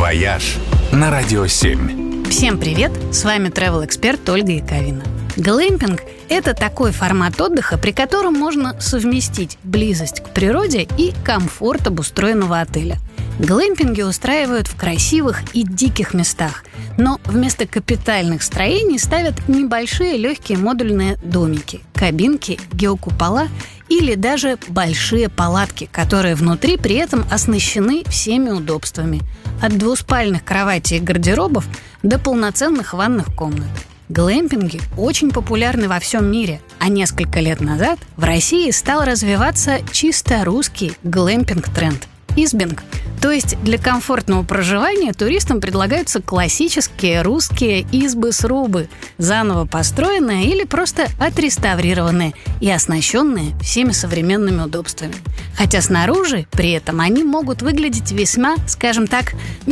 «Вояж» на Радио 7. Всем привет! С вами travel-эксперт Ольга Яковина. Глэмпинг – это такой формат отдыха, при котором можно совместить близость к природе и комфорт обустроенного отеля. Глэмпинги устраивают в красивых и диких местах, но вместо капитальных строений ставят небольшие легкие модульные домики, кабинки, геокупола или даже большие палатки, которые внутри при этом оснащены всеми удобствами – от двуспальных кроватей и гардеробов до полноценных ванных комнат. Глэмпинги очень популярны во всем мире, а несколько лет назад в России стал развиваться чисто русский глэмпинг-тренд – избинг. То есть для комфортного проживания туристам предлагаются классические русские избы-срубы, заново построенные или просто отреставрированные и оснащенные всеми современными удобствами. Хотя снаружи при этом они могут выглядеть весьма, скажем так,